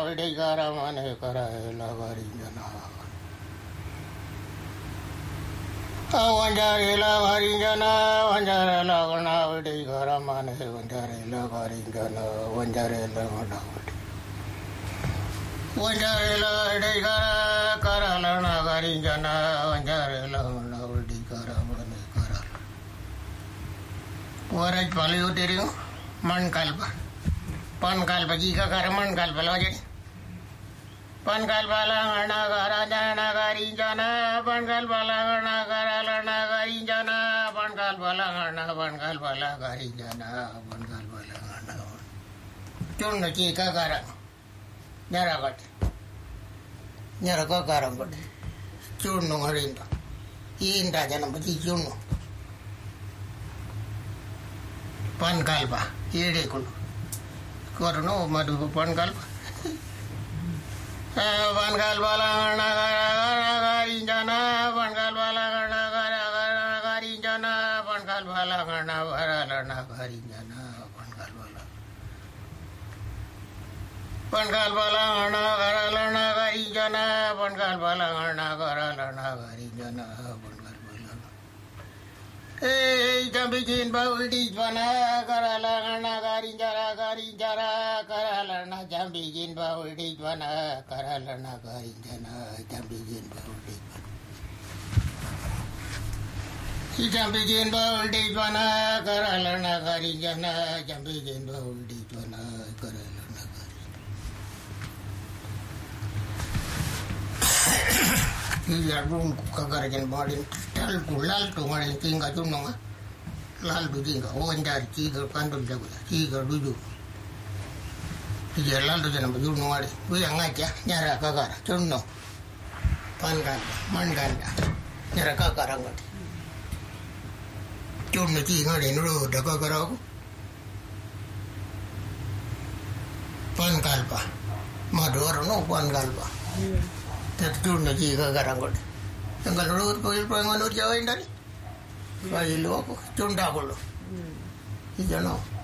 விடைகார மனே கரலகரிஞ்சனா வஞ்சாரிலகரிஞ்சனா வஞ்சாரலகணா விடைகார மனே வஞ்சாரிலகரிஞ்சனா வஞ்சாரிலகணா வஞ்சாரில விடைகார கரலகரிஞ்சனா வஞ்சாரிலகணா விடைகார மனே கரல ஒரே பழைய தெரியும் மண் கல்பன் pan kalpa jika karaman kalpa lo jadi pan kalpa langana karajana karinjana pan kalpa langana karalana karinjana pan kalpa langana karinjana pan kalpa langana cunna jika karam nyarakat karam kot cunnu ngarinda inda janam pati cunnu pan kalpa ide kulu Korno madu pan kalpa langana karinjana pan kalpa langana karinjana pan kalpa langana varalana karinjana pan kalpa langana karalana karinjana pan kalpa langana karalana karinjana pan kalpa langana Jambikin bau di mana karalana karinjara karalana jambikin bau di mana karalana karinjana jambikin bau di mana jambikin bau di mana karalana karinjana jambikin bau di mana karalana Iya belum kagarajan badan tal kulal tu ngalin tinggal tu nonga lal tu tinggal wanjar cigar kandul jago cigar duju iya lal tu jangan baju nonga deh gue yang aja nyara kagara cunno pangan mangan nyara kagara ngat cunno cigar deh nuru dah kagara aku pangalpa mador no pangalpa terjun lagi ke garanggot. Tenggal lur koil panganut Jawa indari. Bayi lu aku cunda bulu. Iya no.